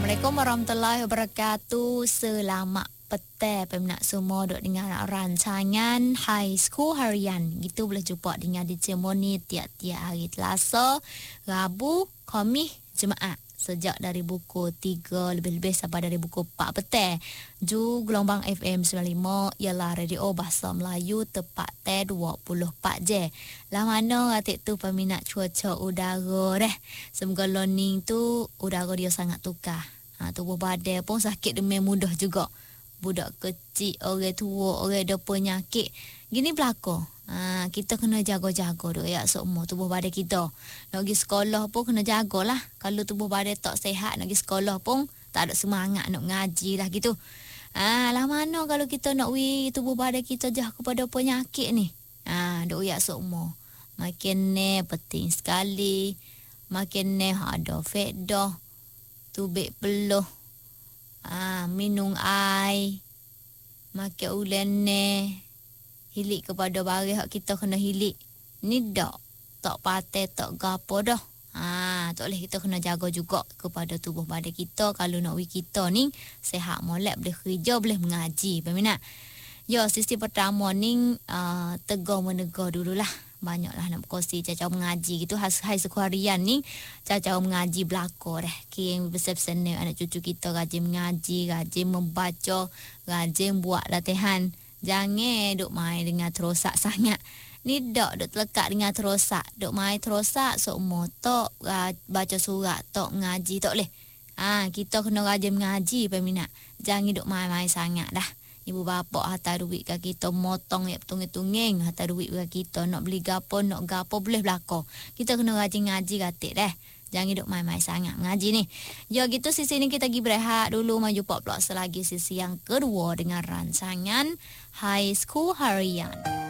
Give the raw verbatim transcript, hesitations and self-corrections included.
Assalamualaikum warahmatullahi wabarakatuh. Selamat petang peminat semua duk dengar rancangan High School Harian. Gitu boleh jumpa dengan D J Moni tiap-tiap hari Selasa, Rabu, Khamis, Jumaat. Sejak dari buku tiga lebih-lebih sampai dari buku empat petang. Ju gelombang F M sembilan puluh lima ialah radio bahasa Melayu tepat teh dua puluh empat jam. Lah mana atik tu peminat cuaca udara deh. Semoga learning tu udara dia sangat tukar. Ha, tubuh badan pun sakit demi mudah juga. Budak kecil, orang tua, orang ada penyakit. Gini berlaku. Ha, kita kena jaga-jaga tu ya semua tubuh badan kita. Nak pergi sekolah pun kena jagalah. Kalau tubuh badan tak sihat nak pergi sekolah pun tak ada semangat nak ngaji lah gitu. Ha, lah mana kalau kita nak wi tubuh badan kita jah kepada penyakit ni. Ha, duk ya semua. Makin ni penting sekali. Makin ni ada faedah. Tubik peluh. Ha, minum air. Makan ulen ni. Hilik kepada barang hak kita kena hilik. Ni dak. Tak patah, tak gapo dah. Ha, tak boleh kita kena jaga juga kepada tubuh badan kita. Kalau nak we kita ni sihat molek, boleh kerja, boleh mengaji. Peminat. Ya, sisi pertama ni uh, tegar menegar dululah. Banyaklah nak berkongsi cacaw mengaji gitu. Hai sekuarian ni cacaw mengaji belakor eh. Yang besar-besar ni anak cucu kita rajin mengaji, rajin membaca, rajin buat latihan. Jangan duk main dengan terosak sangat. Ni dak duk terlekat dengan terosak. Duk main terosak semua tok baca surat tok ngaji tok leh. Ha, kita kena rajin mengaji peminat. Jangan duk main-main sangat dah. Ibu bapa hantar duit kat kita motong ya tunging-tunging hantar duit kat kita nak beli gapo nak gapo boleh belako. Kita kena rajin ngaji katik deh. Jangan duk main-main sangat ngaji ni. Ya gitu sisi ni kita pergi berehat dulu. Maju jumpa pula selagi sisi yang kedua dengan rancangan High School Harian.